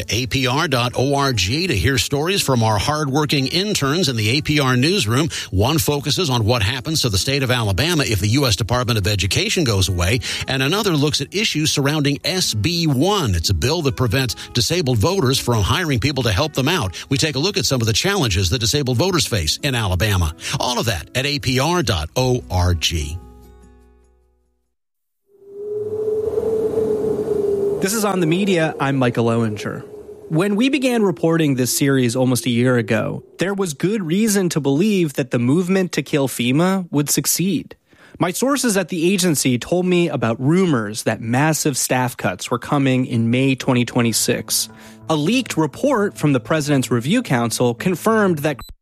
apr.org to hear stories from our hardworking interns in the APR newsroom. One focuses on what happens to the state of Alabama if the U.S. Department of Education goes away, and another looks at issues surrounding SB 1. It's a bill that prevents disabled voters from hiring people to help them out. We take a look at some of the challenges that disabled voters face in Alabama. All of that at apr.org. This is On the Media. I'm Michael Owinger. When we began reporting this series almost a year ago, there was good reason to believe that the movement to kill FEMA would succeed. My sources at the agency told me about rumors that massive staff cuts were coming in May 2026. A leaked report from the President's Review Council confirmed that